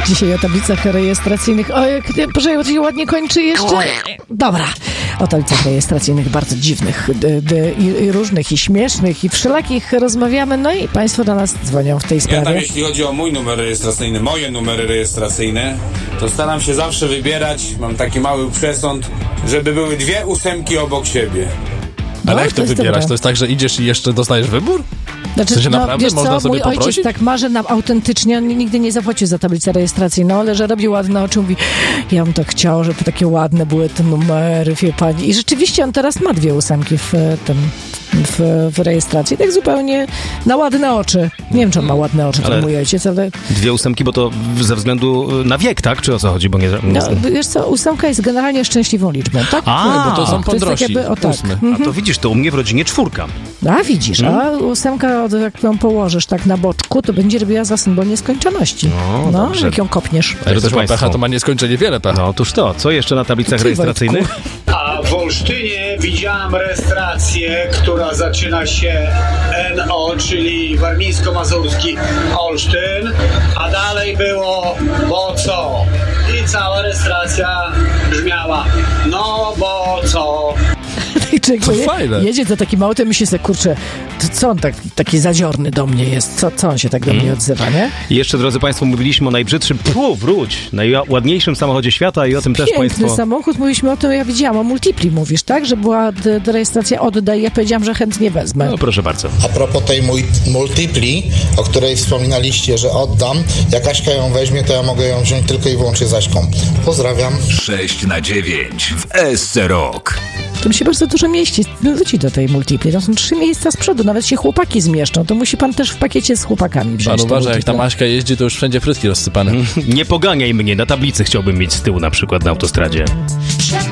Dzisiaj o tablicach rejestracyjnych. O, jak się ładnie kończy jeszcze. Dobra. O tablicach rejestracyjnych bardzo dziwnych i różnych, i śmiesznych, i wszelakich rozmawiamy. No i państwo do nas dzwonią w tej sprawie. Ja tam, jeśli chodzi o mój numer rejestracyjny, moje numery rejestracyjne, to staram się zawsze wybierać, mam taki mały przesąd, żeby były 2 ósemki obok siebie. Ale jak to wybierasz? Dobre. To jest tak, że idziesz i jeszcze dostajesz wybór? Znaczy, W sensie naprawdę wiesz można co, sobie mój poprosić? ojciec tak marzy nam autentycznie, on nigdy nie zapłacił za tablicę rejestracyjną, ale że robi ładne oczy, mówi, ja bym tak chciał, żeby takie ładne były te numery, wie pani. I rzeczywiście on teraz ma 2 ósemki w rejestracji, tak zupełnie na ładne oczy. Nie wiem, czy on ma ładne oczy, ten mój ojciec, ale... 2 ósemki, bo to ze względu na wiek, tak? Czy o co chodzi? Bo nie... No, wiesz co, 8 jest generalnie szczęśliwą liczbą, tak? Bo to są podrośli. To jest tak jakby, A to widzisz, to u mnie w rodzinie 4. A widzisz, a 8, jak ją położysz tak na boczku, to będzie robiła za symbol nieskończoności. No, dobrze. Jak ją kopniesz. A jak też ma Państwo. pecha, to ma nieskończenie wiele pecha. No otóż to, co jeszcze na tablicach rejestracyjnych? A w Olsztynie widziałam rejestrację, która zaczyna się NO, czyli warmińsko-mazurski Olsztyn, a dalej było bo co? I cała rejestracja brzmiała no bo co? I człowiek To fajne. jedzie za takim autem i myśli sobie, kurczę, to co on taki zadziorny do mnie jest? Co on się tak do mnie odzywa, nie? I jeszcze, drodzy Państwo, mówiliśmy o najbrzydszym, najładniejszym samochodzie świata i o tym też Piękny Państwo... samochód, mówiliśmy o tym, ja widziałam, o Multipli mówisz, tak? Że była rejestracja oddaj, ja powiedziałam, że chętnie wezmę. No proszę bardzo. A propos tej Multipli, o której wspominaliście, że oddam, jak Aśka ją weźmie, to ja mogę ją wziąć tylko i wyłącznie z Aśką. Pozdrawiam. 6/9 w SC Rock. Tam się bardzo dużo mieści ludzi do tej Multipli. Tam są 3 miejsca z przodu, nawet się chłopaki zmieszczą. To musi pan też w pakiecie z chłopakami wziąć. Pan tę uważa, jak Multiplę. ta Maśka jeździ, to już wszędzie frytki rozsypane. Nie poganiaj mnie, na tablicy chciałbym mieć z tyłu na przykład na autostradzie.